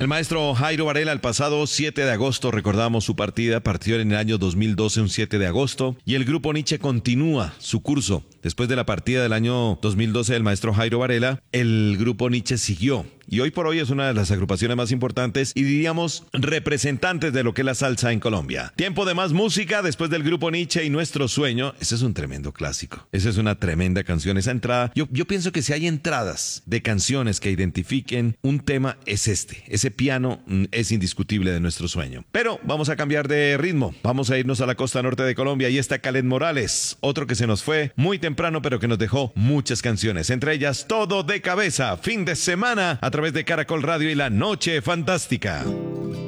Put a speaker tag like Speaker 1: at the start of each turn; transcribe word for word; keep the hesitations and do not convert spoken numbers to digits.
Speaker 1: El maestro Jairo Varela, el pasado siete de agosto, recordamos su partida, partió en el año dos mil doce, un siete de agosto, y el grupo Nietzsche continúa su curso. Después de la partida del año dos mil doce del maestro Jairo Varela, el grupo Nietzsche siguió. Y hoy por hoy es una de las agrupaciones más importantes y diríamos representantes de lo que es la salsa en Colombia. Tiempo de más música después del grupo Nietzsche y Nuestro Sueño. Ese es un tremendo clásico. Esa es una tremenda canción. Esa entrada, yo, yo pienso que si hay entradas de canciones que identifiquen un tema, es este. Ese piano mm, es indiscutible de Nuestro Sueño. Pero vamos a cambiar de ritmo. Vamos a irnos a la costa norte de Colombia y está Kaleth Morales, otro que se nos fue muy temprano pero que nos dejó muchas canciones. Entre ellas Todo de Cabeza, fin de semana a través de Caracol Radio y La Noche Fantástica.